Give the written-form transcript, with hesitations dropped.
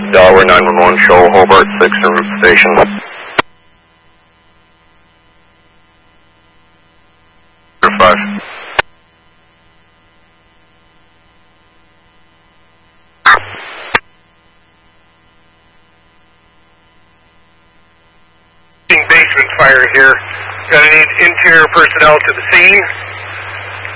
Delaware 911, show Hobart 6 en route station. Number 5. Basement fire here. Gonna need interior personnel to the scene.